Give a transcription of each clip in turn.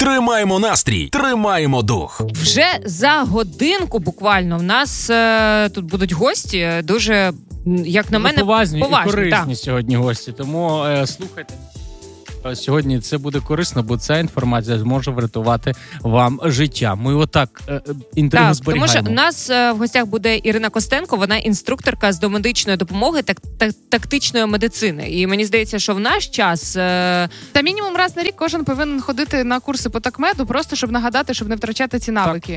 Тримаємо настрій, тримаємо дух. Вже за годинку буквально в нас тут будуть гості, дуже, як на мене, поважні і корисні так. Сьогодні гості, тому слухайте. Сьогодні це буде корисно, бо ця інформація зможе врятувати вам життя. Ми отак інтригу зберігаємо. Тому що у нас в гостях буде Ірина Костенко, вона інструкторка з домедичної допомоги та тактичної медицини. І мені здається, що в наш час... Та мінімум раз на рік кожен повинен ходити на курси по такмеду, просто щоб нагадати, щоб не втрачати ці навики.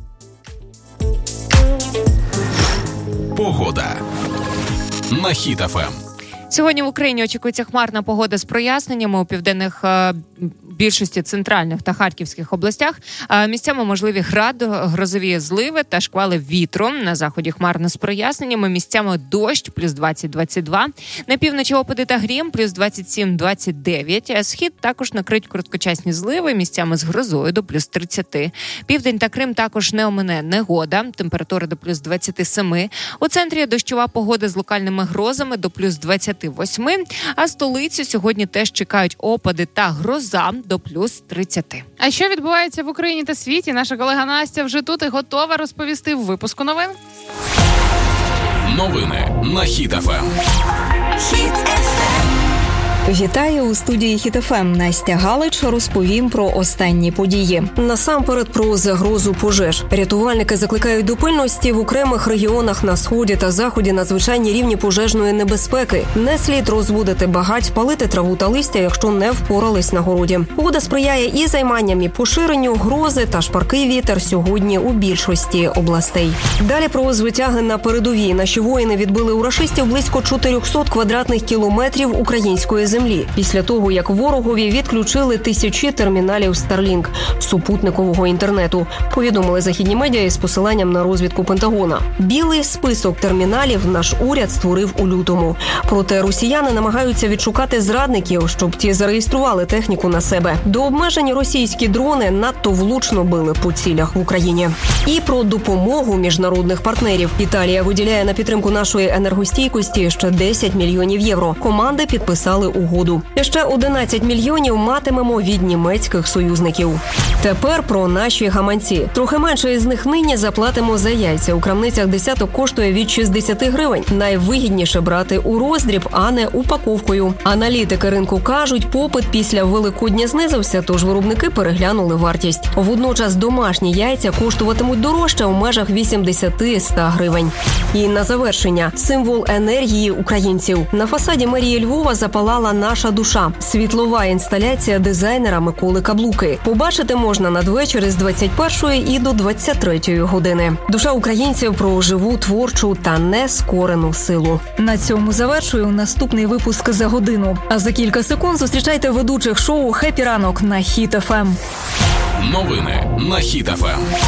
Погода на Хіт ФМ. Сьогодні в Україні очікується хмарна погода з проясненнями у південних більшості центральних та харківських областях. Місцями можливі град, грозові зливи та шквали вітру. На заході хмарно з проясненнями, місцями дощ, плюс 20-22. На півночі опади та грім, плюс 27-29. Схід також накриють короткочасні зливи, місцями з грозою до плюс 30. Південь та Крим також не омине негода, температура до плюс 27. У центрі дощова погода з локальними грозами до плюс 28. А столицю сьогодні теж чекають опади та гроза до плюс 30. А що відбувається в Україні та світі? Наша колега Настя вже тут і готова розповісти в випуску новин. Новини на Хіт ФМ. Вітаю у студії Хіт ФМ. Настя Галич розповім про останні події. Насамперед про загрозу пожеж. Рятувальники закликають до пильності в окремих регіонах на сході та заході надзвичайні рівні пожежної небезпеки. Не слід розводити багать, палити траву та листя, якщо не впорались на городі. Погода сприяє і займанням, і поширенню, грози та шпаркий вітер сьогодні у більшості областей. Далі про звитяги на передовій. Наші воїни відбили у рашистів близько 400 квадратних кілометрів української землі. Після того, як ворогові відключили тисячі терміналів Starlink – супутникового інтернету, повідомили західні медіа із посиланням на розвідку Пентагона. Білий список терміналів наш уряд створив у лютому. Проте росіяни намагаються відшукати зрадників, щоб ті зареєстрували техніку на себе. До обмежень російські дрони надто влучно били по цілях в Україні. І про допомогу міжнародних партнерів. Італія виділяє на підтримку нашої енергостійкості ще 10 мільйонів євро. Команди підписали угоду. І ще 11 мільйонів матимемо від німецьких союзників. Тепер про наші гаманці. Трохи менше із них нині заплатимо за яйця. У крамницях десяток коштує від 60 гривень. Найвигідніше брати у роздріб, а не упаковкою. Аналітики ринку кажуть, попит після Великодня знизився, тож виробники переглянули вартість. Водночас домашні яйця коштуватимуть дорожче у межах 80-100 гривень. І на завершення – символ енергії українців. На фасаді мерії Львова запалала наша душа. Світлова інсталяція дизайнера Миколи Каблуки. Побачити можна надвечір з 21 і до 23 години. Душа українців про живу, творчу та нескорену силу. На цьому завершую наступний випуск за годину. А за кілька секунд зустрічайте ведучих шоу «Хеппі ранок» на Хіт ФМ. Новини на Хіт ФМ.